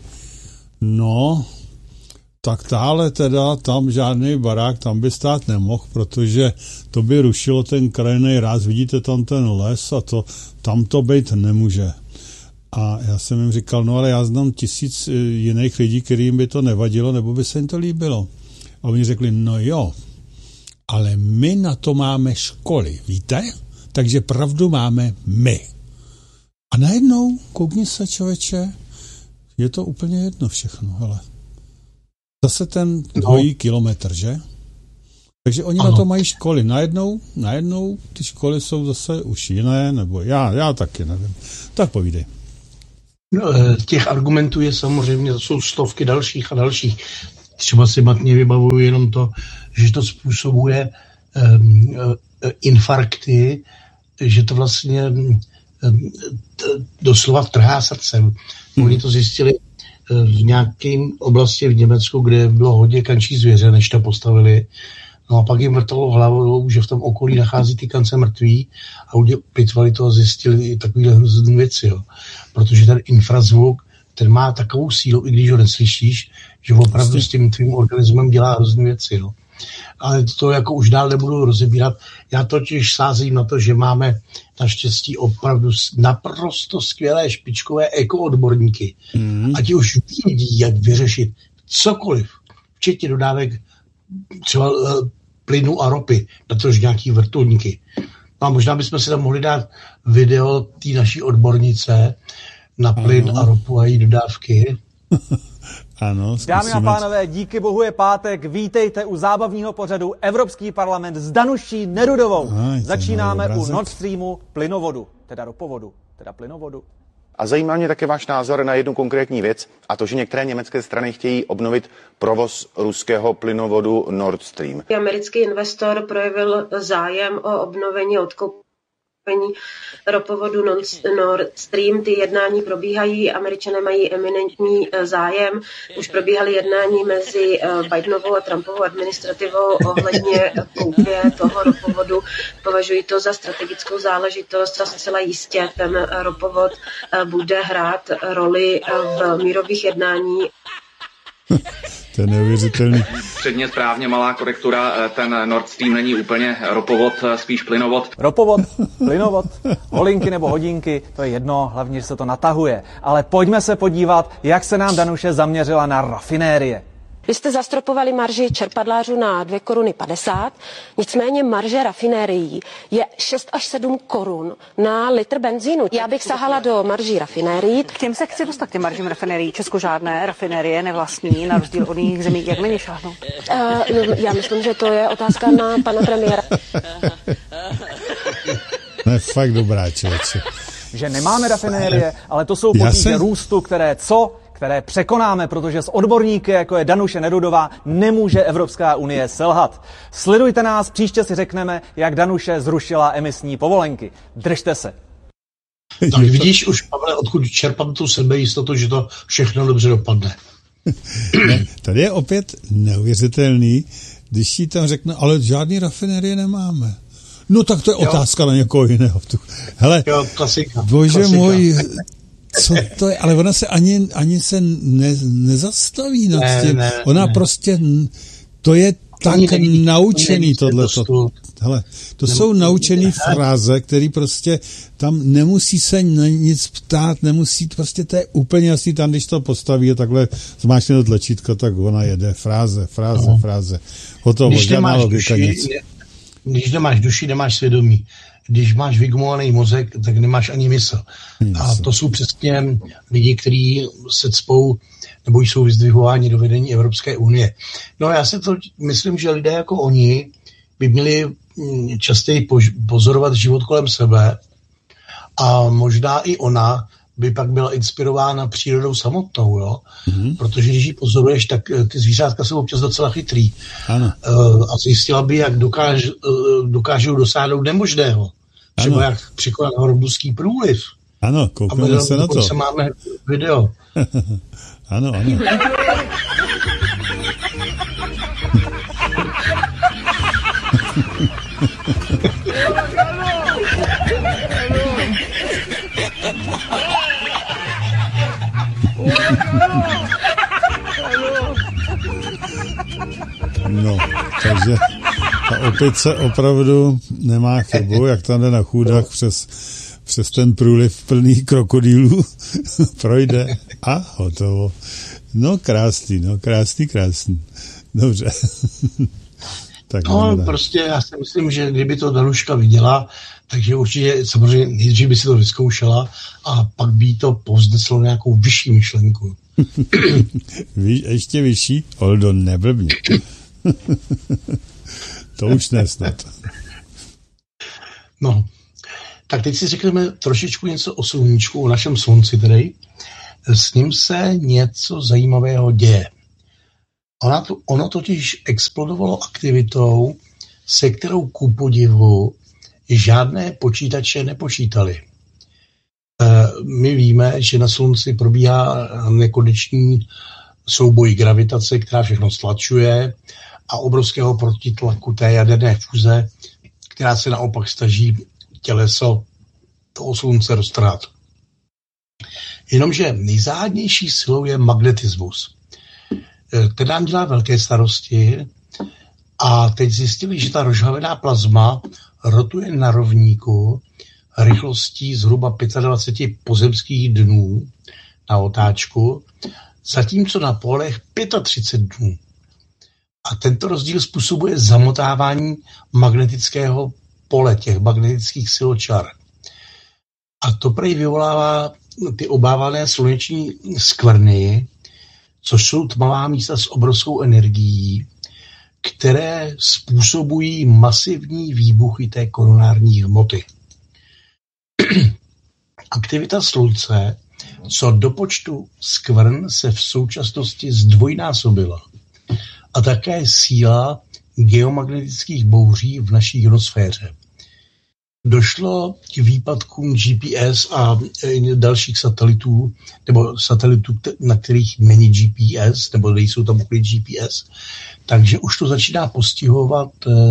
no, tak táhle teda tam žádný barák tam by stát nemohl, protože to by rušilo ten krajinný ráz, vidíte tam ten les a to, tam to být nemůže. A já jsem jim říkal, no ale já znám 1000 jiných lidí, kterým by to nevadilo, nebo by se jim to líbilo. A oni řekli, no jo, ale my na to máme školy, víte? Takže pravdu máme my. A najednou, koukni se, člověče, je to úplně jedno všechno, hele. Zase ten dvojí kilometr, že? Takže oni na to mají školy. Najednou ty školy jsou zase už jiné, nebo já taky nevím. Tak povídej. No, těch argumentů je samozřejmě, to jsou stovky dalších a dalších. Třeba si matně vybavuju jenom to, že to způsobuje infarkty, že to vlastně doslova trhá srdcem. Oni to zjistili v nějaké oblasti v Německu, kde bylo hodně kančí zvěře, než to postavili. No a pak jim vrtalo hlavou, že v tom okolí nachází ty kance mrtví a pitvali to a zjistili i takovýhle hrozný věci, jo. Protože ten infrazvuk, ten má takovou sílu, i když ho neslyšíš, že opravdu s tím tvým organismem dělá hrozný věci, jo. Ale to jako už dál nebudu rozebírat. Já totiž sázím na to, že máme naštěstí opravdu naprosto skvělé špičkové ekoodborníky. A ti už vědí, jak vyřešit cokoliv, včetně dodávek třeba plynu a ropy, protože nějaký vrtulníky. No a možná bychom si tam mohli dát video té naší odbornice na plyn a ropu a její dodávky. Ano, dámy a pánové, díky bohu je pátek, vítejte u zábavního pořadu Evropský parlament s Danuší Nerudovou. Začínáme u Nord Streamu plynovodu, teda ropovodu, teda plynovodu. A zajímá mě také váš názor na jednu konkrétní věc, a to, že některé německé strany chtějí obnovit provoz ruského plynovodu Nord Stream. Americký investor projevil zájem o obnovení odkoupení ropovodu Nord Stream. Ty jednání probíhají, Američané mají eminentní zájem. Už probíhaly jednání mezi Bidenovou a Trumpovou administrativou ohledně koupě toho ropovodu. Považuji to za strategickou záležitost a zcela jistě ten ropovod bude hrát roli v mírových jednání. To je neuvěřitelný. Předně správně malá korektura, ten Nord Stream není úplně ropovod, spíš plynovod. Ropovod, plynovod, holinky nebo hodinky, to je jedno, hlavně, že se to natahuje. Ale pojďme se podívat, jak se nám Danuše zaměřila na rafinérie. Vy jste zastropovali marži čerpadlářů na 2,50 koruny, nicméně marže rafinérií je 6 až 7 korun na litr benzínu. Já bych sahala do marží rafinérií. K těm se chci dostat, k těm maržím rafinérií. Česko žádné rafinérie nevlastní, na rozdíl od jiných zemí. Jak na ně šáhnou? Já myslím, že to je otázka na pana premiéra. No je fakt dobrá, člověče. Že nemáme rafinérie, ale to jsou potíže růstu, které překonáme, protože s odborníky, jako je Danuše Nerudová, nemůže Evropská unie selhat. Sledujte nás, příště si řekneme, jak Danuše zrušila emisní povolenky. Držte se. Tak vidíš už, Pavle, odkud čerpám tu sebejistotu, že to všechno dobře dopadne. Ne, tady je opět neuvěřitelný, když jí tam řekne, ale žádný rafinérie nemáme. No tak to je otázka na někoho jiného. Hele, klasika. Bože můj, co to je? Ale ona se ani se nezastaví nad tím. Ona prostě, to je tak naučený tohleto. Hele, to jsou naučený fráze, který prostě tam nemusí se nic ptát, nemusí, prostě to je úplně jasný, tam když to postaví a takhle zmáčkne to tlačítko, tak ona jede. Fráze. Hotovo, žádná logika, nic. Když nemáš duši, nemáš svědomí. Když máš vygumovaný mozek, tak nemáš ani mysl. A to jsou přesně lidi, kteří se cpou nebo jsou vyzdvihováni do vedení Evropské unie. No já si to myslím, že lidé jako oni by měli častěji pozorovat život kolem sebe a možná i ona by pak byla inspirována přírodou samotnou, jo? Protože když ji pozoruješ, tak ty zvířátka jsou občas docela chytrý. Ano. A zjistila by, jak dokážou dosáhnout nemožného. Třeba jak překonat hormonský průliv. Ano, koukneme se na to. A máme video. Ano. No, takže ta opice opravdu nemá chybu, jak tam jde na chůdách přes ten průliv plný krokodýlů, projde a hotovo. No krásný. Dobře. Tak prostě já si myslím, že kdyby to Danuška viděla, takže určitě samozřejmě nejdřív by si to vyzkoušela a pak by to povzneslo nějakou vyšší myšlenku. Ještě vyšší? Oldo, neblbně. To už ne snad. No, tak teď si řekneme trošičku něco o sluníčku, o našem slunci tedy. S ním se něco zajímavého děje. Ono totiž explodovalo aktivitou, se kterou ku podivu žádné počítače nepočítali. My víme, že na slunci probíhá nekonečný souboj gravitace, která všechno stlačuje, a obrovského protitlaku té jaderné fúze, která se naopak snaží těleso toho slunce roztrhat. Jenomže nejzáhadnější silou je magnetismus. Ten nám dělá velké starosti a teď zjistili, že ta rozžhavená plazma rotuje na rovníku rychlostí zhruba 25 pozemských dnů na otáčku, zatímco na polech 35 dnů. A tento rozdíl způsobuje zamotávání magnetického pole, těch magnetických siločar. A to prej vyvolává ty obávané sluneční skvrny, což jsou tmavá místa s obrovskou energií, které způsobují masivní výbuchy té koronární hmoty. Aktivita slunce co do počtu skvrn se v současnosti zdvojnásobila. A také síla geomagnetických bouří v naší ionosféře. Došlo k výpadkům GPS a dalších satelitů, nebo satelitů, na kterých není GPS, nebo nejsou tam úplně GPS, takže už to začíná postihovat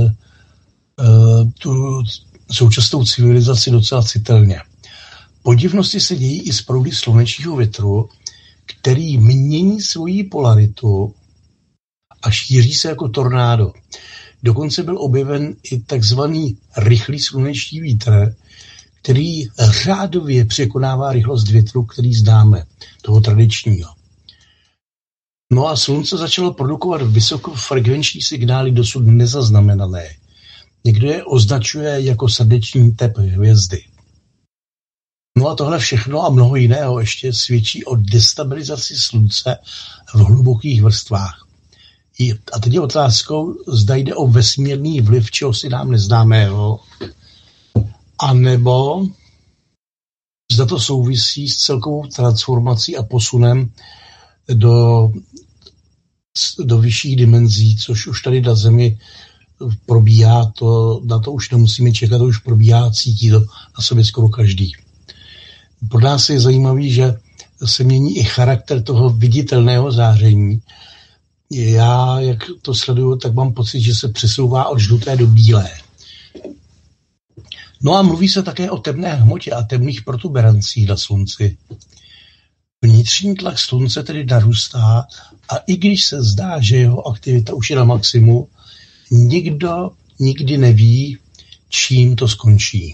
tu současnou civilizaci docela citelně. Podivnosti se dějí i z proudy slunečního větru, který mění svoji polaritu a šíří se jako tornádo. Dokonce byl objeven i takzvaný rychlý sluneční vítr, který řádově překonává rychlost větru, který známe, toho tradičního. No a slunce začalo produkovat vysokofrekvenční signály dosud nezaznamenané. Někdo je označuje jako srdeční tep hvězdy. No a tohle všechno a mnoho jiného ještě svědčí o destabilizaci slunce v hlubokých vrstvách. A teď je otázkou, zda jde o vesmírný vliv, čeho si nám neznámého, anebo zda to souvisí s celkovou transformací a posunem do vyšších dimenzí, což už tady na Zemi probíhá, na to už nemusíme čekat, to už probíhá, cítí to na sobě skoro každý. Pro nás je zajímavý, že se mění i charakter toho viditelného záření. Já, jak to sleduju, tak mám pocit, že se přesouvá od žluté do bílé. No a mluví se také o temné hmotě a temných protuberancích na slunci. Vnitřní tlak slunce tedy narůstá a i když se zdá, že jeho aktivita už je na maximu, nikdo nikdy neví, čím to skončí.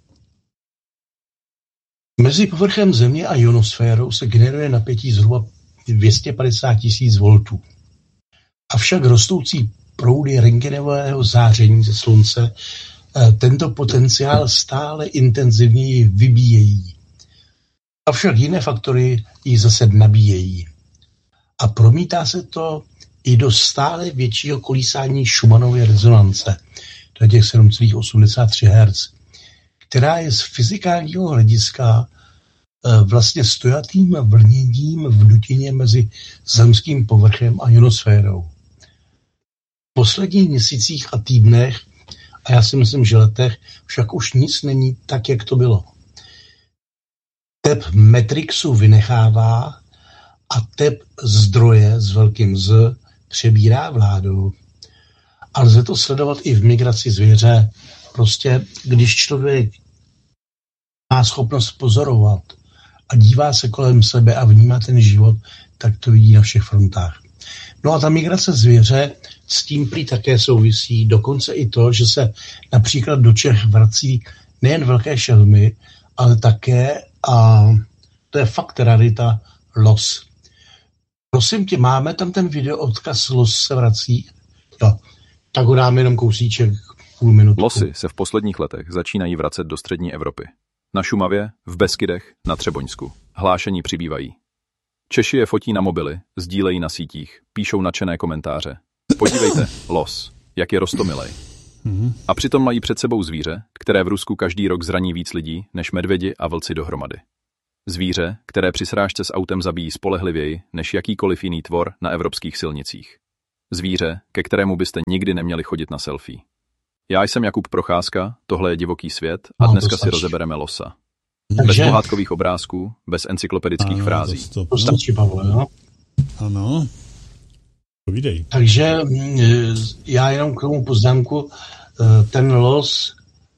Mezi povrchem Země a ionosférou se generuje napětí zhruba 250 000 voltů. Avšak rostoucí proudy rentgenového záření ze slunce tento potenciál stále intenzivněji vybíjejí. Avšak jiné faktory ji zase nabíjejí. A promítá se to i do stále většího kolísání Schumannovy rezonance, to je těch 7,83 Hz, která je z fyzikálního hlediska vlastně stojatým vlněním v dutině mezi zemským povrchem a ionosférou. V posledních měsících a týdnech, a já si myslím, že letech, však už nic není tak, jak to bylo. Tep Matrixu vynechává a tep zdroje s velkým Z přebírá vládu. A lze to sledovat i v migraci zvěře. Prostě, když člověk má schopnost pozorovat a dívá se kolem sebe a vnímá ten život, tak to vidí na všech frontách. No a ta migrace zvěře s tím prý také souvisí, dokonce i to, že se například do Čech vrací nejen velké šelmy, ale také, a to je fakt rarita, los. Prosím tě, máme tam ten video odkaz los se vrací? Jo, tak ho dáme jenom kousíček, půl minutku. Losy se v posledních letech začínají vracet do střední Evropy. Na Šumavě, v Beskydech, na Třeboňsku. Hlášení přibývají. Češi je fotí na mobily, sdílejí na sítích, píšou nadšené komentáře. Podívejte, los, jak je roztomilej. A přitom mají před sebou zvíře, které v Rusku každý rok zraní víc lidí než medvědi a vlci dohromady. Zvíře, které při srážce s autem zabíjí spolehlivěji než jakýkoliv jiný tvor na evropských silnicích. Zvíře, ke kterému byste nikdy neměli chodit na selfie. Já jsem Jakub Procházka, tohle je Divoký svět a dneska si rozebereme losa. Bez pohádkových obrázků, bez encyklopedických frází. To stačí, Pavle, no? Ano. Povídej. Takže já jenom k tomu poznámku, ten los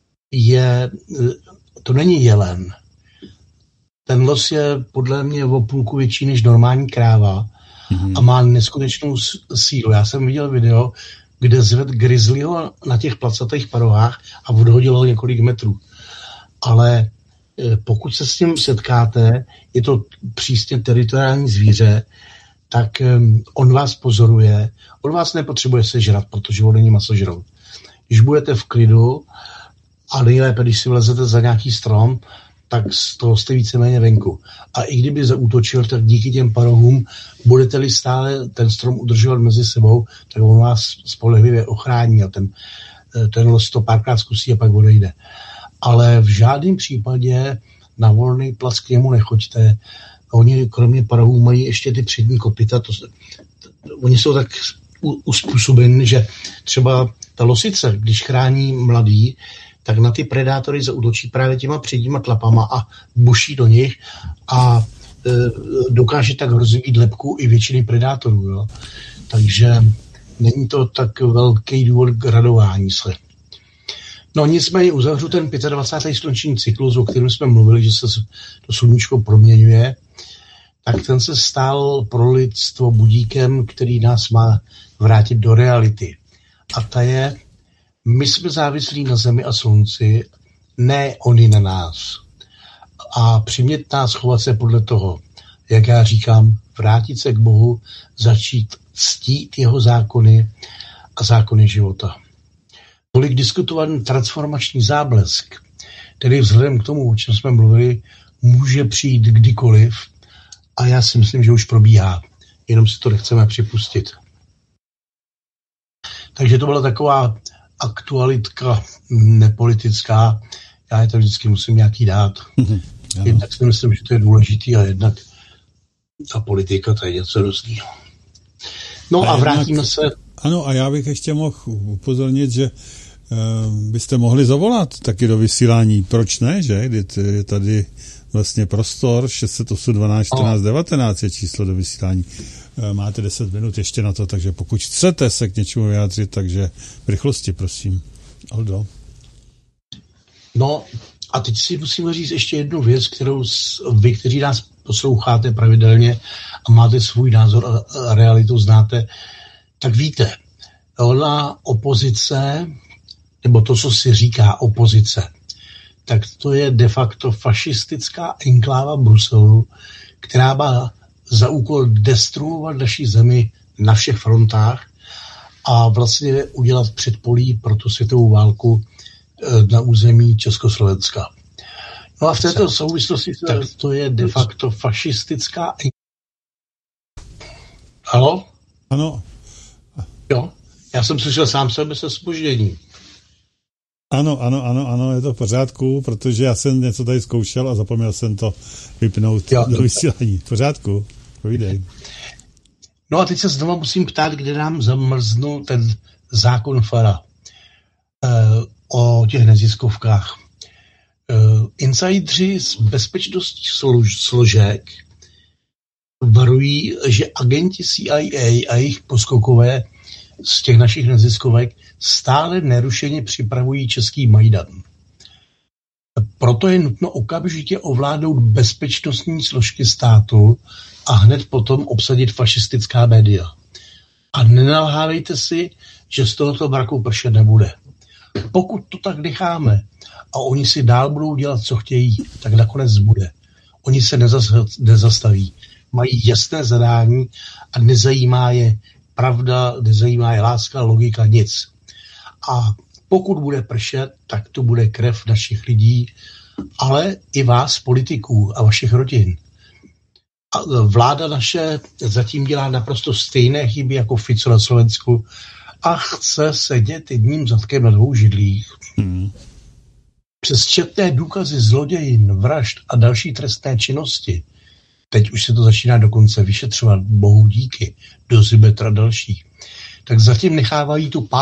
to není jelen. Ten los je podle mě o půlku větší než normální kráva a má neskutečnou sílu. Já jsem viděl video, kde zved grizzlyho na těch placatých parohách a odhodil ho několik metrů. Ale pokud se s ním setkáte, je to přísně teritoriální zvíře, tak on vás pozoruje, on vás nepotřebuje sežrat, protože on není masožrout. Když budete v klidu a nejlépe, když si vlezete za nějaký strom, tak z toho jste víceméně venku. A i kdyby zaútočil, tak díky těm parohům budete-li stále ten strom udržovat mezi sebou, tak on vás spolehlivě ochrání a ten los to párkrát zkusí a pak odejde. Ale v žádném případě na volný plac k němu nechoďte. Oni kromě parohů mají ještě ty přední kopyta. Oni jsou tak uspůsobeni, že třeba ta losice, když chrání mladý, tak na ty predátory zaútočí právě těma předníma tlapama a buší do nich a dokáže tak rozvíjet lebku i většiny predátorů. Jo. Takže není to tak velký důvod k radování se. No nicméně uzavřu ten 25. slunční cyklus, o kterém jsme mluvili, že se to sluníčko proměňuje, tak ten se stal pro lidstvo budíkem, který nás má vrátit do reality. A ta je, my jsme závislí na zemi a slunci, ne oni na nás. A přimět nás chovat se podle toho, jak já říkám, vrátit se k Bohu, začít ctít jeho zákony a zákony života. Tolik diskutovaný transformační záblesk, který vzhledem k tomu, o čem jsme mluvili, může přijít kdykoliv a já si myslím, že už probíhá. Jenom si to nechceme připustit. Takže to byla taková aktualitka nepolitická. Já je to vždycky musím nějaký dát. Jednak si myslím, že to je důležitý a jednak ta politika, to je něco různého. No a vrátíme se... Ano, a já bych ještě mohl upozornit, že byste mohli zavolat taky do vysílání. Proč ne, že? Je tady vlastně prostor 608 12 14 19 je číslo do vysílání. Máte 10 minut ještě na to, takže pokud chcete se k něčemu vyjádřit, takže v rychlosti, prosím. Aldo. No a teď si musíme říct ještě jednu věc, kterou vy, kteří nás posloucháte pravidelně a máte svůj názor a realitu znáte, tak víte, ona opozice, nebo to, co si říká opozice, tak to je de facto fašistická enkláva Bruselu, která má za úkol destruovat naši zemi na všech frontách a vlastně udělat předpolí pro tu světovou válku na území Československa. No a v této souvislosti to je de facto fašistická Halo? Ano. Jo, já jsem slyšel sám sebe se zpožděním. Ano, je to v pořádku, protože já jsem něco tady zkoušel a zapomněl jsem to vypnout do vysílání. V pořádku, povídej. No a teď se znovu musím ptát, kde nám zamrznul ten zákon Fara o těch neziskovkách. Insidři z bezpečnostních složek varují, že agenti CIA a jejich poskokové z těch našich neziskovek stále nerušeně připravují český Majdan. Proto je nutno okamžitě ovládnout bezpečnostní složky státu a hned potom obsadit fašistická média. A nenalhávejte si, že z tohoto mraku pršet nebude. Pokud to tak necháme a oni si dál budou dělat, co chtějí, tak nakonec bude. Oni se nezastaví. Mají jasné zadání a nezajímá je pravda, nezajímá je láska, logika, nic. A pokud bude pršet, tak to bude krev našich lidí, ale i vás, politiků a vašich rodin. A vláda naše zatím dělá naprosto stejné chyby jako Fico na Slovensku a chce sedět jedním zadkem na 2 židlích. Přes četné důkazy zlodějin, vražd a další trestné činnosti, teď už se to začíná dokonce vyšetřovat, bohu díky, Dozimetr a dalších, tak zatím nechávají tu